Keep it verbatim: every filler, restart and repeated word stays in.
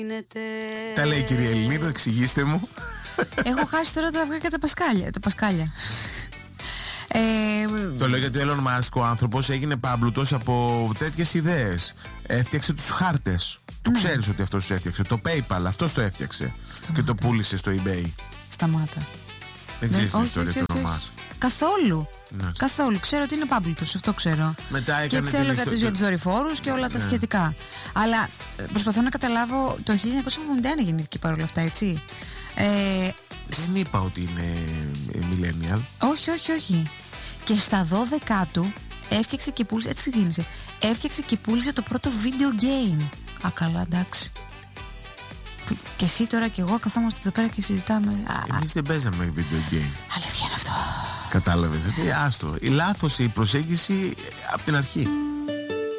Τα λέει η κυρία Ελληνίδου, εξηγήστε μου. Έχω χάσει τώρα τα αυγά και τα πασκάλια. Τα πασκάλια. Ε, το λέω γιατί ο Elon Musk, ο άνθρωπος, έγινε πάμπλουτος από τέτοιες ιδέες. Έφτιαξε τους χάρτες. Το ναι. Ξέρεις ότι αυτός τους έφτιαξε. Το PayPal, αυτός το έφτιαξε. Σταμάτα. Και το πούλησε στο eBay. Σταμάτα. Δεν ξέρεις την ιστορία του Elon Musk. Καθόλου. Ναι. Καθόλου. Ξέρω ότι είναι πάμπλουτος, αυτό ξέρω. Μετά και ξέρω για τους δορυφόρους και όλα τα ναι. σχετικά. Αλλά προσπαθώ να καταλάβω, το χίλια εννιακόσια εβδομήντα ένα γεννήθηκε παρόλα αυτά, έτσι. Ε, Δεν είπα ότι είναι millennial. Όχι, όχι, όχι. Και στα δώδεκα του έφτιαξε και πούλησε. Έτσι ξεκίνησε. Έφτιαξε και πούλησε το πρώτο video game. Α, καλά, εντάξει. Και εσύ τώρα και εγώ καθόμαστε εδώ πέρα και συζητάμε. Εμείς δεν παίζαμε video game. Αλήθεια είναι αυτό. Κατάλαβες. Άστο. Η λάθος η προσέγγιση από την αρχή.